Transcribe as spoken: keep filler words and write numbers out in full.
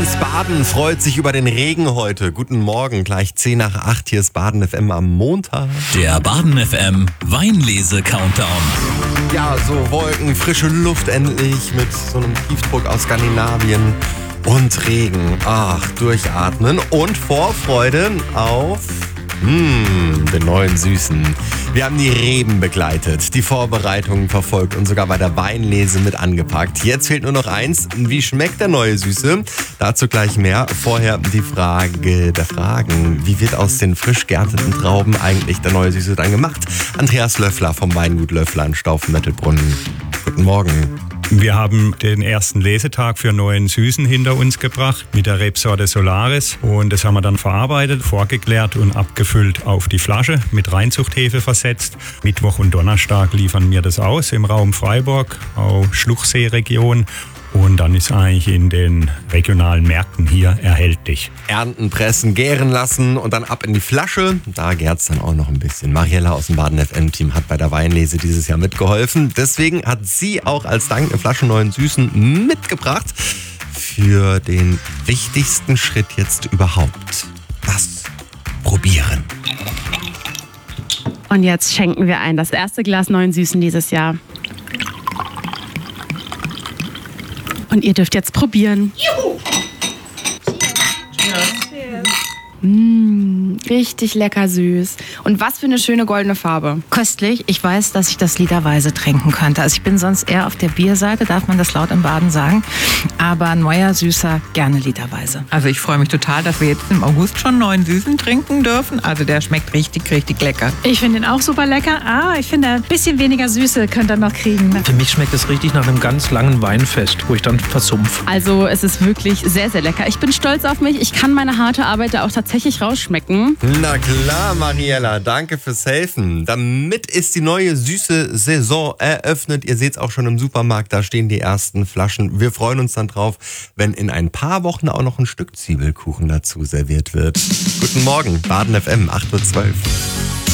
Ganz Baden freut sich über den Regen heute. Guten Morgen, gleich zehn nach acht. Hier ist Baden F M am Montag. Der Baden F M Weinlese-Countdown. Ja, so Wolken, frische Luft endlich mit so einem Tiefdruck aus Skandinavien und Regen. Ach, durchatmen und Vorfreude auf mmh, den neuen Süßen. Wir haben die Reben begleitet, die Vorbereitungen verfolgt und sogar bei der Weinlese mit angepackt. Jetzt fehlt nur noch eins. Wie schmeckt der neue Süße? Dazu gleich mehr. Vorher die Frage der Fragen. Wie wird aus den frisch geernteten Trauben eigentlich der neue Süße dann gemacht? Andreas Löffler vom Weingut Löffler in Staufen-Mettelbrunnen. Guten Morgen. Wir haben den ersten Lesetag für neuen Süßen hinter uns gebracht mit der Rebsorte Solaris und das haben wir dann verarbeitet, vorgeklärt und abgefüllt auf die Flasche, mit Reinzuchthefe versetzt. Mittwoch und Donnerstag liefern wir das aus im Raum Freiburg, auch Schluchsee-Region. Und dann ist eigentlich in den regionalen Märkten hier erhältlich. Ernten, pressen, gären lassen und dann ab in die Flasche. Da gärt's dann auch noch ein bisschen. Mariella aus dem Baden F M-Team hat bei der Weinlese dieses Jahr mitgeholfen. Deswegen hat sie auch als Dank eine Flasche neuen Süßen mitgebracht. Für den wichtigsten Schritt jetzt überhaupt. Das Probieren. Und jetzt schenken wir ein das erste Glas neuen Süßen dieses Jahr. Und ihr dürft jetzt probieren. Juhu! Cheers. Mmh, richtig lecker süß. Und was für eine schöne goldene Farbe. Köstlich. Ich weiß, dass ich das literweise trinken könnte. Also ich bin sonst eher auf der Bierseite, darf man das laut im Baden sagen. Aber neuer Süßer gerne literweise. Also ich freue mich total, dass wir jetzt im August schon neuen Süßen trinken dürfen. Also der schmeckt richtig, richtig lecker. Ich finde ihn auch super lecker. Ah, ich finde, ein bisschen weniger Süße könnt ihr noch kriegen. Für mich schmeckt es richtig nach einem ganz langen Weinfest, wo ich dann versumpf. Also es ist wirklich sehr, sehr lecker. Ich bin stolz auf mich. Ich kann meine harte Arbeit da auch tatsächlich rausschmecken. Na klar, Mariella, danke fürs Helfen. Damit ist die neue süße Saison eröffnet. Ihr seht es auch schon im Supermarkt, da stehen die ersten Flaschen. Wir freuen uns dann drauf, wenn in ein paar Wochen auch noch ein Stück Zwiebelkuchen dazu serviert wird. Guten Morgen, Baden F M, acht Uhr zwölf.